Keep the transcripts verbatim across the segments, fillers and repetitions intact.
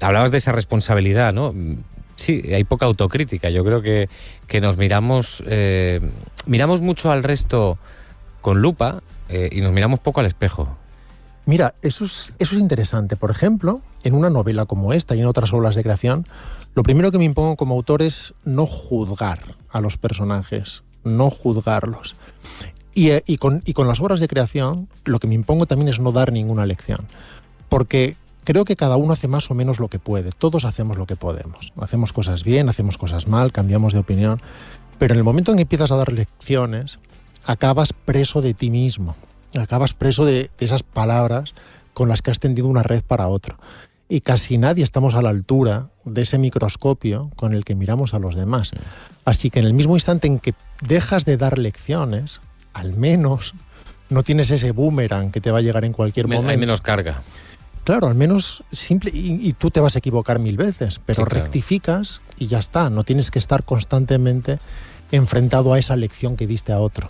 hablabas de esa responsabilidad, ¿no? Sí, hay poca autocrítica. Yo creo que, que nos miramos, eh, miramos mucho al resto con lupa eh, y nos miramos poco al espejo. Mira, eso es, eso es interesante. Por ejemplo, en una novela como esta y en otras obras de creación, lo primero que me impongo como autor es no juzgar a los personajes, no juzgarlos. Y, y, con, y con las obras de creación, lo que me impongo también es no dar ninguna lección. Porque creo que cada uno hace más o menos lo que puede. Todos hacemos lo que podemos. Hacemos cosas bien, hacemos cosas mal, cambiamos de opinión. Pero en el momento en que empiezas a dar lecciones, acabas preso de ti mismo. Acabas preso de, de esas palabras con las que has tendido una red para otro. Y casi nadie estamos a la altura de ese microscopio con el que miramos a los demás. Así que en el mismo instante en que dejas de dar lecciones, al menos no tienes ese boomerang que te va a llegar en cualquier Me, momento. hay menos carga. Claro, al menos simple, y, y tú te vas a equivocar mil veces, pero sí, claro. rectificas y ya está. No tienes que estar constantemente enfrentado a esa lección que diste a otro.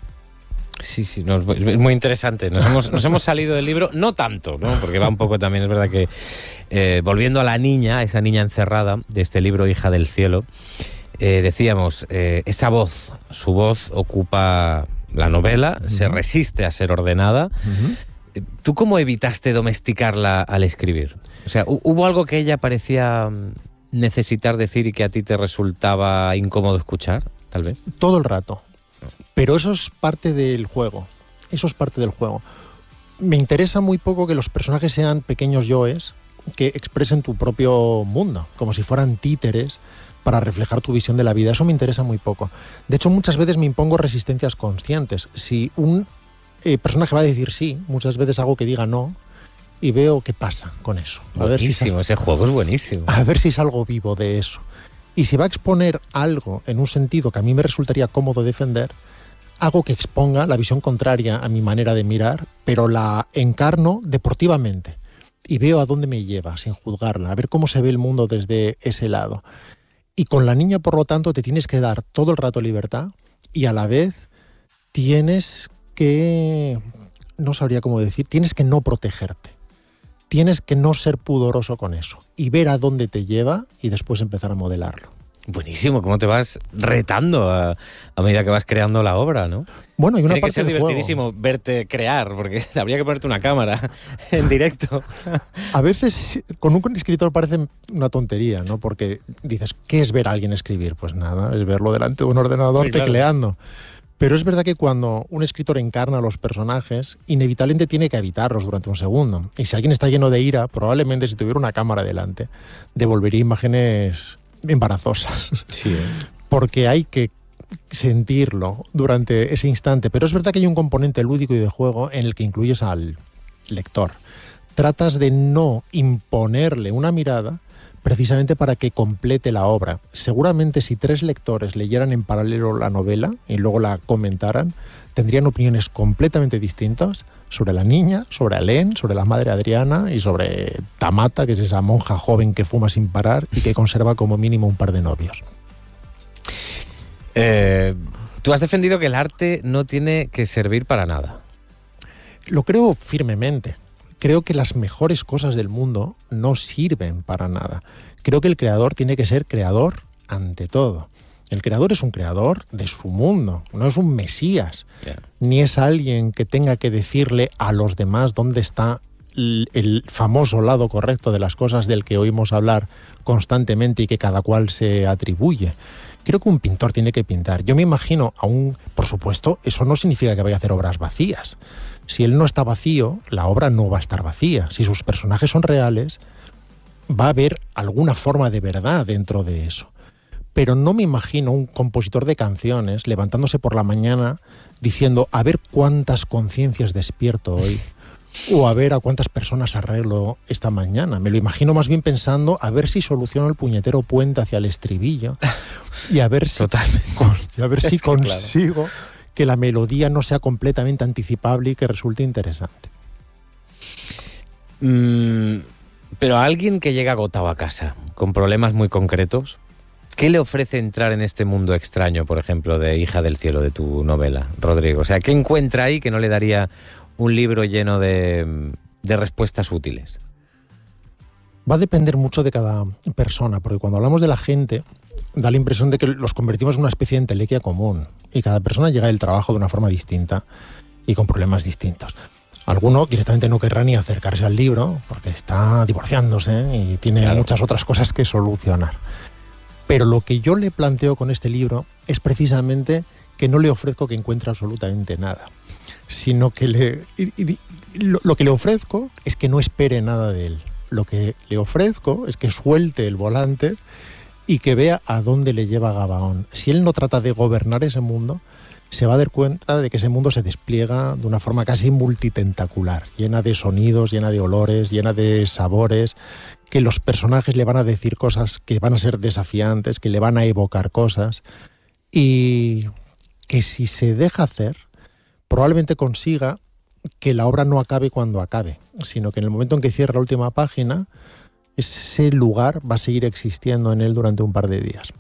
Sí, sí, no, es muy interesante. Nos hemos, nos hemos salido del libro, no tanto, ¿no? Porque va un poco también, es verdad que eh, volviendo a la niña, esa niña encerrada de este libro Hija del Cielo, eh, decíamos, eh, esa voz, su voz ocupa la novela, uh-huh. se resiste a ser ordenada. Uh-huh. ¿Tú cómo evitaste domesticarla al escribir? O sea, ¿hubo algo que ella parecía necesitar decir y que a ti te resultaba incómodo escuchar, tal vez? Todo el rato. Pero eso es parte del juego. Eso es parte del juego. Me interesa muy poco que los personajes sean pequeños yoes que expresen tu propio mundo, como si fueran títeres para reflejar tu visión de la vida. Eso me interesa muy poco. De hecho, muchas veces me impongo resistencias conscientes. Si un eh, personaje va a decir sí, muchas veces hago que diga no y veo qué pasa con eso. A buenísimo, ver si sal... ese juego es buenísimo. A ver si salgo vivo de eso. Y si va a exponer algo en un sentido que a mí me resultaría cómodo defender, hago que exponga la visión contraria a mi manera de mirar, pero la encarno deportivamente y veo a dónde me lleva, sin juzgarla, a ver cómo se ve el mundo desde ese lado. Y con la niña, por lo tanto, te tienes que dar todo el rato libertad y a la vez tienes que, no sabría cómo decir, tienes que no protegerte. Tienes que no ser pudoroso con eso y ver a dónde te lleva y después empezar a modelarlo. Buenísimo, cómo te vas retando a, a medida que vas creando la obra, ¿no? Bueno, y una Tiene parte que ser del divertidísimo juego. Verte crear, porque habría que ponerte una cámara en directo. A veces con un escritor parece una tontería, ¿no? Porque dices, ¿qué es ver a alguien escribir? Pues nada, es verlo delante de un ordenador sí, tecleando. Claro. Pero es verdad que cuando un escritor encarna a los personajes, inevitablemente tiene que evitarlos durante un segundo. Y si alguien está lleno de ira, probablemente si tuviera una cámara delante, devolvería imágenes embarazosas. Sí, ¿eh? Porque hay que sentirlo durante ese instante. Pero es verdad que hay un componente lúdico y de juego en el que incluyes al lector. Tratas de no imponerle una mirada precisamente para que complete la obra. Seguramente si tres lectores leyeran en paralelo la novela y luego la comentaran, tendrían opiniones completamente distintas sobre la niña, sobre Alén, sobre la madre Adriana y sobre Tamata, que es esa monja joven que fuma sin parar y que conserva como mínimo un par de novios. Eh, tú has defendido que el arte no tiene que servir para nada. Lo creo firmemente. Creo que las mejores cosas del mundo no sirven para nada. Creo que el creador tiene que ser creador ante todo. El creador es un creador de su mundo, no es un mesías, yeah. ni es alguien que tenga que decirle a los demás dónde está el, el famoso lado correcto de las cosas del que oímos hablar constantemente y que cada cual se atribuye. Creo que un pintor tiene que pintar. Yo me imagino a un... Por supuesto, eso no significa que vaya a hacer obras vacías. Si él no está vacío, la obra no va a estar vacía. Si sus personajes son reales, va a haber alguna forma de verdad dentro de eso. Pero no me imagino un compositor de canciones levantándose por la mañana diciendo a ver cuántas conciencias despierto hoy o a ver a cuántas personas arreglo esta mañana. Me lo imagino más bien pensando a ver si soluciono el puñetero puente hacia el estribillo y a ver si, Totalmente. Con, y a ver si es que, consigo claro. que la melodía no sea completamente anticipable y que resulte interesante. Mm, pero a alguien que llega agotado a casa, con problemas muy concretos, ¿qué le ofrece entrar en este mundo extraño, por ejemplo, de Hija del Cielo, de tu novela, Rodrigo? O sea, ¿qué encuentra ahí que no le daría un libro lleno de, de respuestas útiles? Va a depender mucho de cada persona, porque cuando hablamos de la gente, da la impresión de que los convertimos en una especie de entelequia común, y cada persona llega al trabajo de una forma distinta y con problemas distintos. Alguno directamente no querrá ni acercarse al libro, porque está divorciándose y tiene claro. muchas otras cosas que solucionar. Pero lo que yo le planteo con este libro es precisamente que no le ofrezco que encuentre absolutamente nada, sino que le, lo, lo que le ofrezco es que no espere nada de él. Lo que le ofrezco es que suelte el volante y que vea a dónde le lleva Gabaón. Si él no trata de gobernar ese mundo, se va a dar cuenta de que ese mundo se despliega de una forma casi multitentacular, llena de sonidos, llena de olores, llena de sabores, que los personajes le van a decir cosas que van a ser desafiantes, que le van a evocar cosas, y que si se deja hacer, probablemente consiga que la obra no acabe cuando acabe, sino que en el momento en que cierre la última página, ese lugar va a seguir existiendo en él durante un par de días.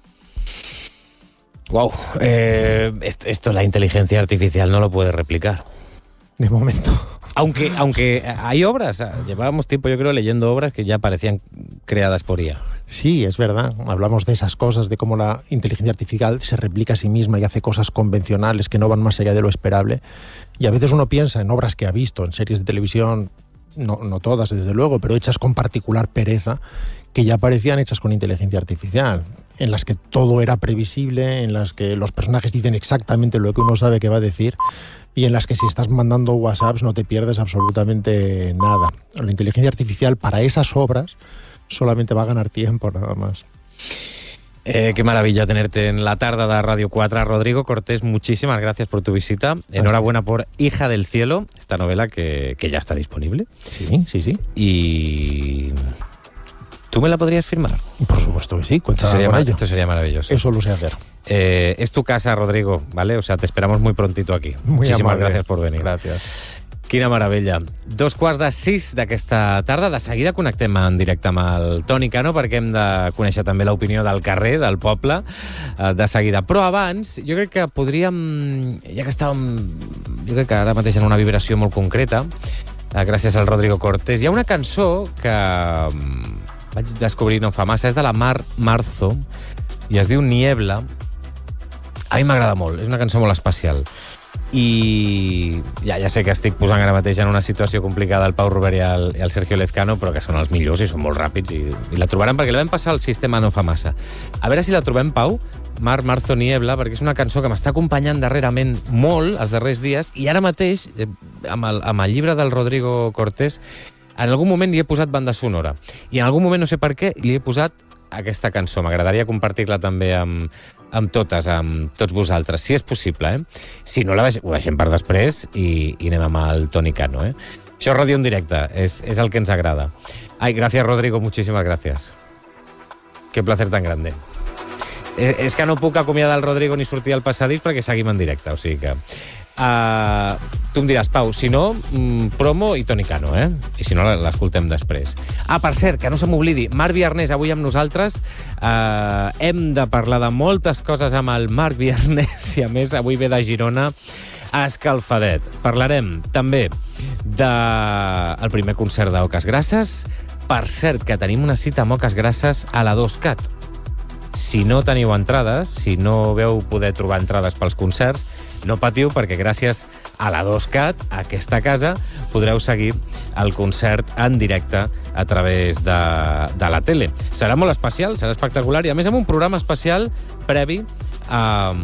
Wow, eh, esto, esto la inteligencia artificial no lo puede replicar. De momento. Aunque, aunque hay obras, llevábamos tiempo yo creo leyendo obras que ya parecían creadas por I A. Sí, es verdad. Hablamos de esas cosas, de cómo la inteligencia artificial se replica a sí misma y hace cosas convencionales que no van más allá de lo esperable. Y a veces uno piensa en obras que ha visto, en series de televisión, no, no todas desde luego, pero hechas con particular pereza, que ya parecían hechas con inteligencia artificial, en las que todo era previsible, en las que los personajes dicen exactamente lo que uno sabe que va a decir, y en las que si estás mandando WhatsApps no te pierdes absolutamente nada. La inteligencia artificial para esas obras solamente va a ganar tiempo, nada más. Eh, qué maravilla tenerte en la tarda de Radio cuatro. Rodrigo Cortés, muchísimas gracias por tu visita. Enhorabuena por Hija del Cielo, esta novela que, que ya está disponible. Sí, sí, sí. Y... ¿tú me la podrías firmar? Por supuesto que sí. Esto sería, mar- esto sería maravilloso. Eso lo sé hacer. Eh, es tu casa, Rodrigo, ¿vale? O sea, te esperamos muy prontito aquí. Muy Muchísimas amable. gracias por venir. Gràcies. Quina meravella. Dos quarts de sis d'aquesta tarda. De seguida connectem en directe amb el Toni Cano perquè hem de conèixer també l'opinió del carrer, del poble, de seguida. Però abans, jo crec que podríem, ja que estàvem, jo crec que ara mateix en una vibració molt concreta, gràcies al Rodrigo Cortés, hi ha una cançó que vaig descobrir no fa massa, és de la Mar Marzo, i es diu Niebla. A mi m'agrada molt, és una cançó molt especial. I ja, ja sé que estic posant ara mateix en una situació complicada el Pau Rober i el, i el Sergio Lezcano, però que són els millors i són molt ràpids i, i la trobaran perquè la vam passar al sistema no fa massa. A veure si la trobem, Pau, Mar, Marzo, Niebla, perquè és una cançó que m'està acompanyant darrerament molt els darrers dies, i ara mateix, eh, amb, el, amb el llibre del Rodrigo Cortés, en algun moment li he posat banda sonora. I en algun moment, no sé per què, li he posat aquesta cançó. M'agradaria compartir-la també amb, amb totes, amb tots vosaltres, si és possible, eh? Si no, la deix- ho deixem per després i, i anem amb el Toni Cano, eh? Això és ràdio en directe, és, és el que ens agrada. Ai, gràcies, Rodrigo, muchísimas gracias. Qué placer tan grande. És, és que no puc acomiadar el Rodrigo ni sortir al passadís perquè seguim en directe, o sigui que... Uh, tu em diràs, Pau, si no, mm, promo i Toni Cano, eh? I si no, l'escoltem després. Ah, per cert, que no se m'oblidi, Marc Viarnés avui amb nosaltres. Uh, hem de parlar de moltes coses amb el Marc Viarnés i, a més, avui ve de Girona a escalfadet. Parlarem també del de primer concert d'Oques Grasses. Per cert, que tenim una cita amb Oques Grasses a la dos cat. Si no teniu entrades, si no veu poder trobar entrades pels concerts, no patiu, perquè gràcies a la dos cat, a aquesta casa, podreu seguir el concert en directe a través de, de la tele. Serà molt especial, serà espectacular, i a més amb un programa especial previ a,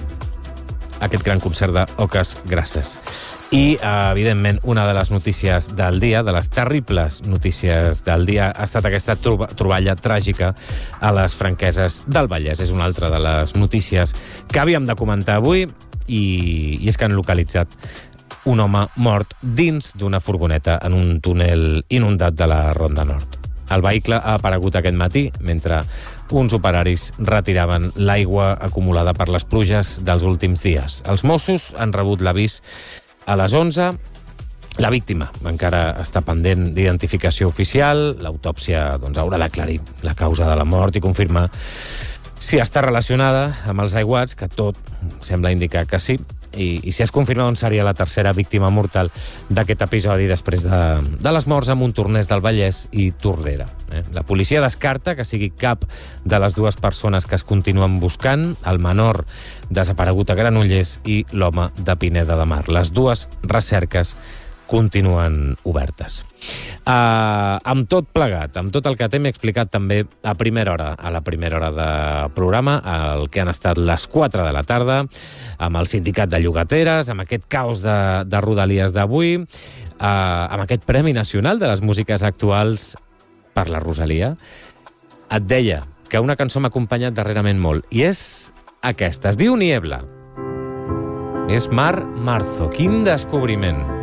a aquest gran concert d'Oques Grasses. I, evidentment, una de les notícies del dia, de les terribles notícies del dia, ha estat aquesta troba, troballa tràgica a les Franqueses del Vallès. És una altra de les notícies que havíem de comentar avui, i, i és que han localitzat un home mort dins d'una furgoneta en un túnel inundat de la Ronda Nord. El vehicle ha aparegut aquest matí mentre uns operaris retiraven l'aigua acumulada per les pluges dels últims dies. Els Mossos han rebut l'avís a les onze. La víctima encara està pendent d'identificació oficial. L'autòpsia doncs, haurà d'aclarir la causa de la mort i confirmar si està relacionada amb els aiguats, que tot sembla indicar que sí. i, i si es confirma on seria la tercera víctima mortal d'aquest episodi després de, de les morts a Montornès del Vallès i Tordera. Eh? La policia descarta que sigui cap de les dues persones que es continuen buscant, el menor desaparegut a Granollers i l'home de Pineda de Mar. Les dues recerques continuen obertes. Uh, amb tot plegat, amb tot el que t'hem explicat també a primera hora, a la primera hora de programa, el que han estat les quatre de la tarda, amb el sindicat de llogateres, amb aquest caos de, de Rodalies d'avui, uh, amb aquest Premi Nacional de les Músiques Actuals per la Rosalia, et deia que una cançó m'ha acompanyat darrerament molt, i és aquesta, es diu Niebla. És Mar Marzo, quin descobriment!